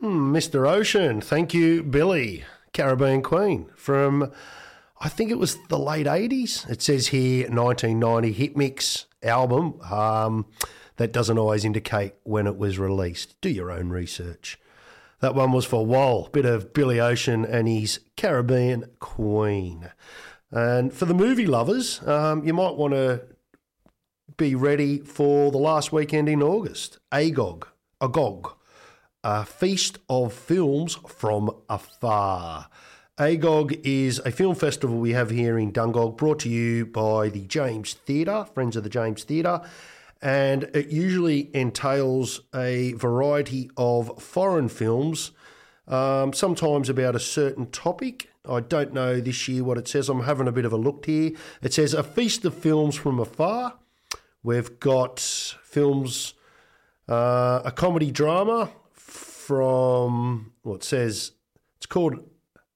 Mr. Ocean, thank you, Billy, Caribbean Queen, from, I think it was the late 80s. It says here 1990 hit mix album. That doesn't always indicate when it was released. Do your own research. That one was for Wall, bit of Billy Ocean and his Caribbean Queen. And for the movie lovers, you might want to be ready for the last weekend in August. Agog, a feast of films from afar. Agog is a film festival we have here in Dungog, brought to you by the James Theatre, Friends of the James Theatre, and it usually entails a variety of foreign films, sometimes about a certain topic. I don't know this year what it says. I'm having a bit of a look here. It says a feast of films from afar. We've got films, a comedy drama from, well, it says, it's called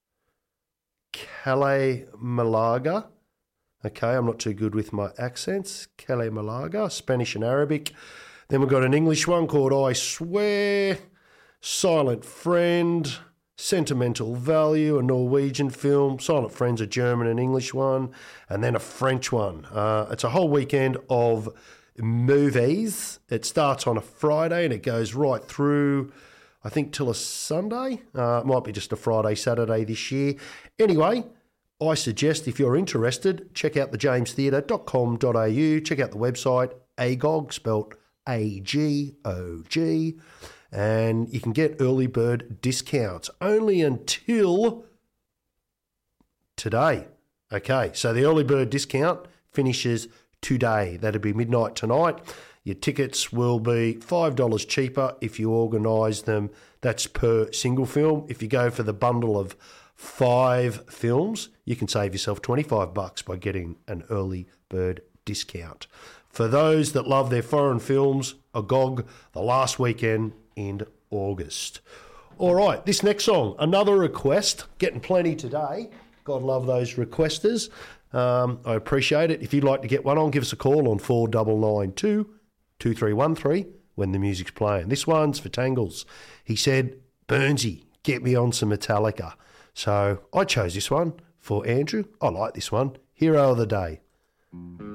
Calais Malaga. Okay, I'm not too good with my accents. Calais Malaga, Spanish and Arabic. Then we've got an English one called I Swear, Silent Friend, Sentimental Value, a Norwegian film. Silent Friend's a German and English one. And then a French one. It's a whole weekend of movies. It starts on a Friday and it goes right through, I think, till a Sunday. It might be just a Friday, Saturday this year. Anyway, I suggest if you're interested, check out thejamestheatre.com.au, check out the website, AGOG, spelt A-G-O-G, and you can get early bird discounts only until today. Okay, so the early bird discount finishes today. That'll be midnight tonight. Your tickets will be $5 cheaper if you organise them. That's per single film. If you go for the bundle of 5 films, you can save yourself $25 by getting an early bird discount. For those that love their foreign films, Agog, the last weekend in August. All right, this next song, another request, getting plenty today. God love those requesters. I appreciate it. If you'd like to get one on, give us a call on 4992-2313 when the music's playing. This one's for Tangles. He said, Burnsy, get me on some Metallica. So I chose this one for Andrew. I like this one. Hero of the Day.